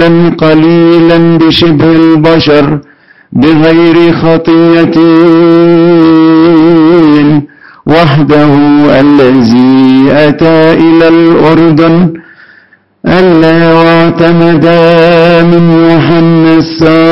رجلا قليلا بشبه البشر بغير خطية، وحده الذي أتى إلى الأردن ألا واعتمد من يوحنا